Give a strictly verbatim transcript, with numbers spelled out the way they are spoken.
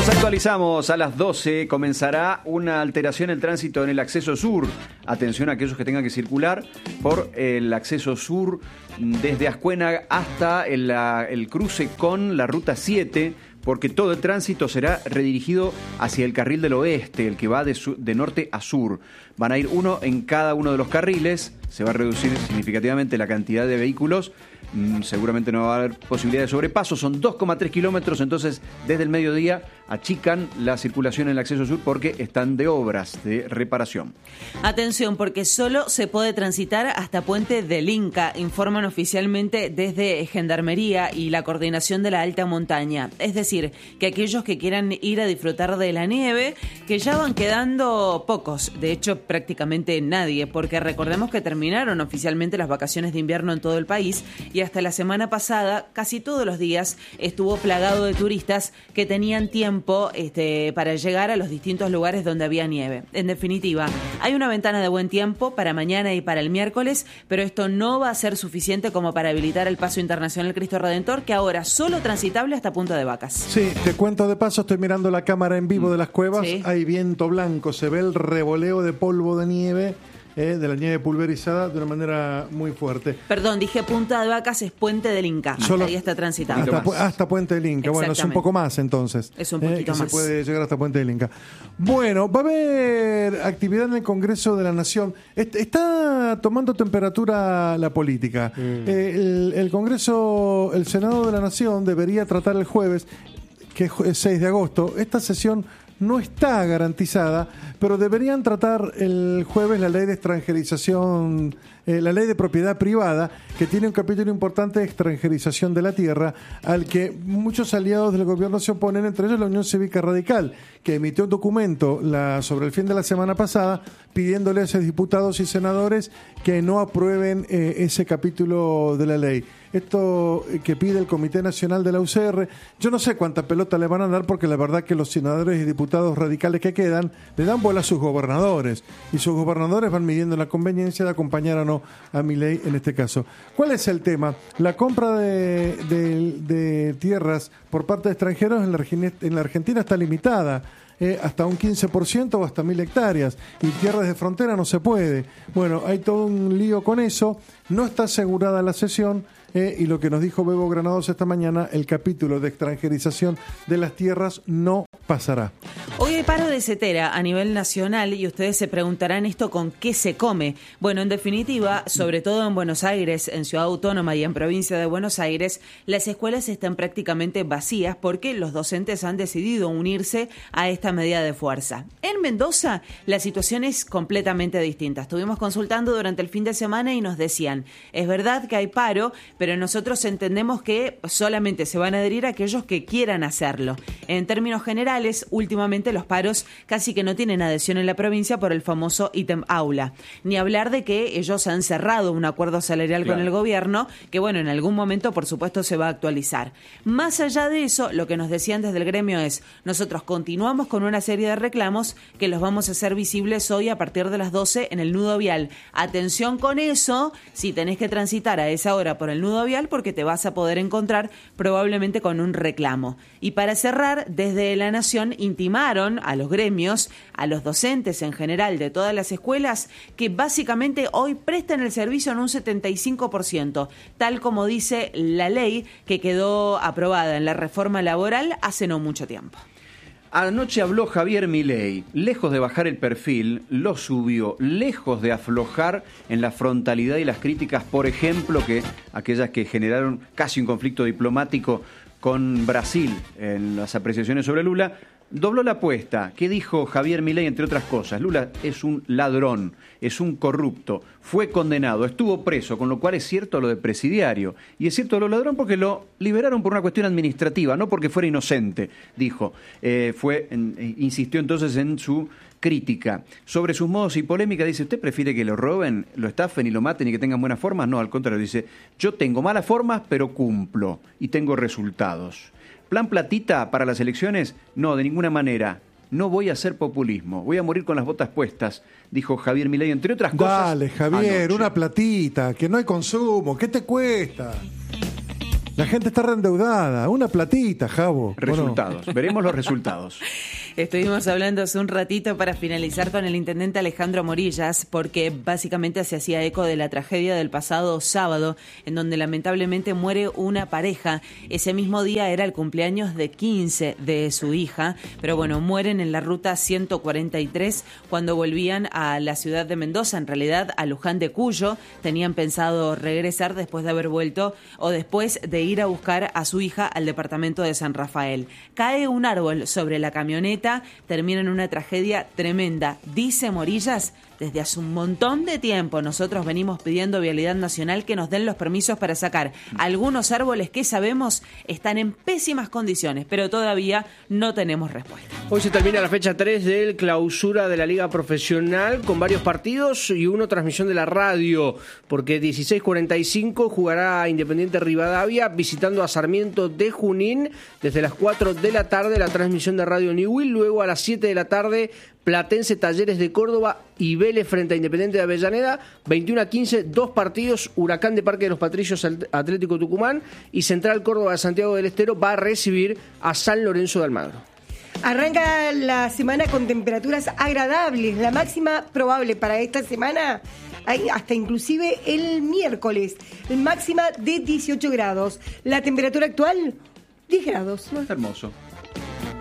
Nos actualizamos a las doce. Comenzará una alteración en el tránsito en el acceso sur. Atención a aquellos que tengan que circular por el acceso sur desde Ascuénaga hasta el, el cruce con la ruta siete, porque todo el tránsito será redirigido hacia el carril del oeste, el que va de, su, de norte a sur. Van a ir uno en cada uno de los carriles. Se va a reducir significativamente la cantidad de vehículos. Seguramente no va a haber posibilidad de sobrepaso. Son dos coma tres kilómetros, entonces desde el mediodía achican la circulación en el acceso sur porque están de obras de reparación. Atención, porque solo se puede transitar hasta Puente del Inca, informan oficialmente desde Gendarmería y la Coordinación de la Alta Montaña. Es decir, que aquellos que quieran ir a disfrutar de la nieve, que ya van quedando pocos, de hecho prácticamente nadie, porque recordemos que terminaron oficialmente las vacaciones de invierno en todo el país y hasta la semana pasada casi todos los días estuvo plagado de turistas que tenían tiempo Este, para llegar a los distintos lugares donde había nieve. En definitiva, hay una ventana de buen tiempo para mañana y para el miércoles, pero esto no va a ser suficiente como para habilitar el paso internacional Cristo Redentor, que ahora solo transitable hasta Punta de Vacas. Sí, te cuento de paso, estoy mirando la cámara en vivo de las cuevas, sí. Hay viento blanco, se ve el revoleo de polvo de nieve. Eh, de la nieve pulverizada de una manera muy fuerte. Perdón, dije Punta de Vacas es Puente del Inca. Solo, ahí está transitable. Hasta, hasta Puente del Inca. Bueno, es un poco más entonces. Es un poquito eh, que más. Se puede llegar hasta Puente del Inca. Bueno, va a haber actividad en el Congreso de la Nación. Está tomando temperatura la política. Mm. Eh, el, el Congreso, el Senado de la Nación debería tratar el jueves, que es seis de agosto, esta sesión no está garantizada, pero deberían tratar el jueves la ley de extranjerización, eh, la ley de propiedad privada, que tiene un capítulo importante de extranjerización de la tierra, al que muchos aliados del gobierno se oponen, entre ellos la Unión Cívica Radical, que emitió un documento la, sobre el fin de la semana pasada pidiéndole a esos diputados y senadores que no aprueben eh, ese capítulo de la ley. Esto que pide el Comité Nacional de la U C R, yo no sé cuánta pelota le van a dar, porque la verdad que los senadores y diputados radicales que quedan le dan bola a sus gobernadores, y sus gobernadores van midiendo la conveniencia de acompañar o no a Milei en este caso. ¿Cuál es el tema? La compra de, de, de tierras por parte de extranjeros en la, en la Argentina está limitada. Eh, hasta un quince por ciento o hasta mil hectáreas, y tierras de frontera no se puede. Bueno, hay todo un lío con eso, no está asegurada la sesión, eh, y lo que nos dijo Bebo Granados esta mañana, el capítulo de extranjerización de las tierras no pasará. Hoy hay paro de setera a nivel nacional y ustedes se preguntarán esto con qué se come. Bueno, en definitiva, sobre todo en Buenos Aires, en Ciudad Autónoma y en Provincia de Buenos Aires, las escuelas están prácticamente vacías porque los docentes han decidido unirse a esta medida de fuerza. En Mendoza, la situación es completamente distinta. Estuvimos consultando durante el fin de semana y nos decían, es verdad que hay paro, pero nosotros entendemos que solamente se van a adherir a aquellos que quieran hacerlo. En términos generales, últimamente los paros casi que no tienen adhesión en la provincia por el famoso ítem aula. Ni hablar de que ellos han cerrado un acuerdo salarial claro. con el gobierno, que bueno, en algún momento por supuesto se va a actualizar. Más allá de eso, lo que nos decían desde el gremio es, nosotros continuamos con una serie de reclamos que los vamos a hacer visibles hoy a partir de las doce en el nudo vial. Atención con eso, si tenés que transitar a esa hora por el nudo vial, porque te vas a poder encontrar probablemente con un reclamo. Y para cerrar, desde La Nación intimaron a los gremios, a los docentes en general de todas las escuelas, que básicamente hoy prestan el servicio en un setenta y cinco por ciento, tal como dice la ley que quedó aprobada en la reforma laboral hace no mucho tiempo. Anoche habló Javier Milei, lejos de bajar el perfil, lo subió, lejos de aflojar en la frontalidad y las críticas, por ejemplo, que aquellas que generaron casi un conflicto diplomático con Brasil en las apreciaciones sobre Lula. Dobló la apuesta. ¿Qué dijo Javier Milei, entre otras cosas? Lula es un ladrón, es un corrupto, fue condenado, estuvo preso, con lo cual es cierto lo de presidiario. Y es cierto lo ladrón porque lo liberaron por una cuestión administrativa, no porque fuera inocente, dijo. Eh, fue, en, insistió entonces en su crítica. Sobre sus modos y polémica, dice, ¿usted prefiere que lo roben, lo estafen y lo maten y que tengan buenas formas? No, al contrario, dice, yo tengo malas formas, pero cumplo y tengo resultados. ¿Plan platita para las elecciones? No, de ninguna manera. No voy a hacer populismo. Voy a morir con las botas puestas, dijo Javier Milei, entre otras cosas. Dale, Javier, anoche. Una platita, que no hay consumo. ¿Qué te cuesta? La gente está reendeudada. Una platita, Javo. Resultados. Bueno. Veremos los resultados. Estuvimos hablando hace un ratito para finalizar con el intendente Alejandro Morillas, porque básicamente se hacía eco de la tragedia del pasado sábado, en donde lamentablemente muere una pareja. Ese mismo día era el cumpleaños de quince de su hija, pero bueno, mueren en la ruta ciento cuarenta y tres cuando volvían a la ciudad de Mendoza, en realidad a Luján de Cuyo. Tenían pensado regresar después de haber vuelto o después de ir a buscar a su hija al departamento de San Rafael. Cae un árbol sobre la camioneta, termina en una tragedia tremenda. Dice Morillas, desde hace un montón de tiempo nosotros venimos pidiendo Vialidad Nacional que nos den los permisos para sacar algunos árboles que sabemos están en pésimas condiciones, pero todavía no tenemos respuesta. Hoy se termina la fecha tres del clausura de la Liga Profesional con varios partidos y uno transmisión de la radio, porque dieciséis cuarenta y cinco jugará Independiente Rivadavia visitando a Sarmiento de Junín desde las cuatro de la tarde, la transmisión de Radio Newell. Luego a las siete de la tarde Platense Talleres de Córdoba y Vélez frente a Independiente de Avellaneda, veintiuno a quince, dos partidos, Huracán de Parque de los Patricios Atlético Tucumán y Central Córdoba de Santiago del Estero va a recibir a San Lorenzo de Almagro. Arranca la semana con temperaturas agradables, la máxima probable para esta semana, hasta inclusive el miércoles, máxima de dieciocho grados, la temperatura actual diez grados. Hermoso.